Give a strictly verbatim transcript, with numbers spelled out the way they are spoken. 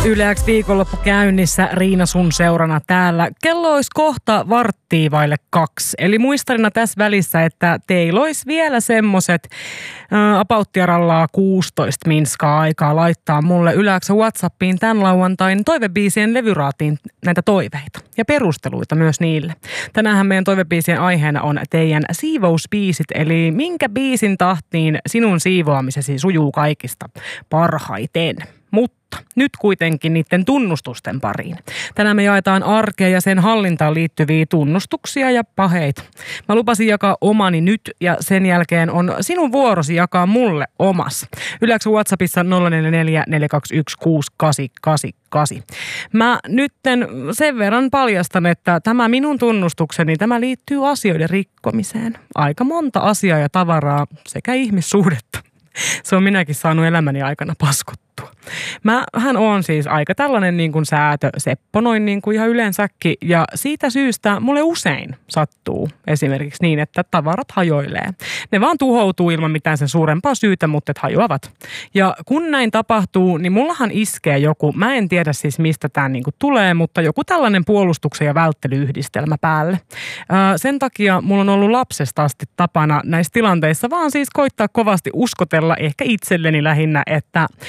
Yle X viikonloppu käynnissä, Riina sun seurana täällä. Kello olisi kohta varttia vaille kaksi. Eli muistarina tässä välissä, että teillä olisi vielä semmoset ä, apauttiarallaa kuusitoista minskaa aikaa laittaa mulle Yle X WhatsAppiin tämän lauantain toivebiisien levyraatiin näitä toiveita ja perusteluita myös niille. Tänäänhän meidän toivebiisien aiheena on teidän siivousbiisit, eli minkä biisin tahtiin sinun siivoamisesi sujuu kaikista parhaiten. Mutta nyt kuitenkin niiden tunnustusten pariin. Tänään me jaetaan arkea ja sen hallintaan liittyviä tunnustuksia ja paheita. Mä lupasin jakaa omani nyt ja sen jälkeen on sinun vuorosi jakaa mulle omas. Yle X WhatsAppissa nolla neljä neljä neljä kaksi yksi kuusi kahdeksan kahdeksan kahdeksan. Mä nytten sen verran paljastan, että tämä minun tunnustukseni, tämä liittyy asioiden rikkomiseen. Aika monta asiaa ja tavaraa sekä ihmissuhdetta. Se on minäkin saanut elämäni aikana paskuttua. Mähän on siis aika tällainen niin kuin säätö Seppo noin niin kuin ihan yleensäkin ja siitä syystä mulle usein sattuu esimerkiksi niin, että tavarat hajoilee. Ne vaan tuhoutuu ilman mitään sen suurempaa syytä, mutta et hajoavat. Ja kun näin tapahtuu, niin mullahan iskee joku, mä en tiedä siis mistä tämä niin kuin tulee, mutta joku tällainen puolustuksen ja välttelyyhdistelmä päälle. Ää, sen takia mulla on ollut lapsesta asti tapana näissä tilanteissa vaan siis koittaa kovasti uskotella ehkä itselleni lähinnä, että